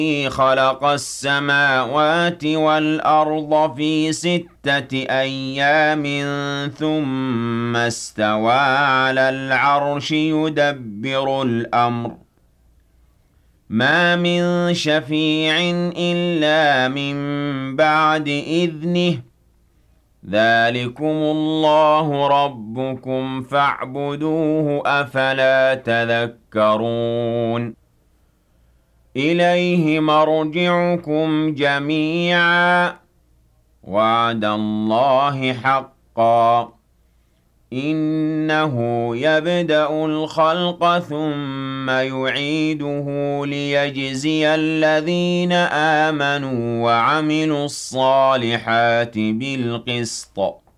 خلق السماوات والأرض في 6 أيام ثم استوى على العرش يدبر الأمر ما من شفيع إلا من بعد إذنه ذلكم الله ربكم فاعبدوه أفلا تذكرون إليه مرجعكم جميعا وعد الله حقا إنه يبدأ الخلق ثم يعيده ليجزي الذين آمنوا وعملوا الصالحات بالقسط